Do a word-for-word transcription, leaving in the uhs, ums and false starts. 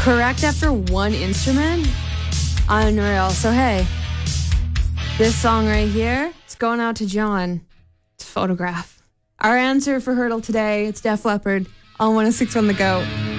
Correct after one instrument? Unreal. So hey, this song right here, it's going out to John. It's Photograph. Our answer for Hurdle today, it's Def Leppard on one oh six on The Go.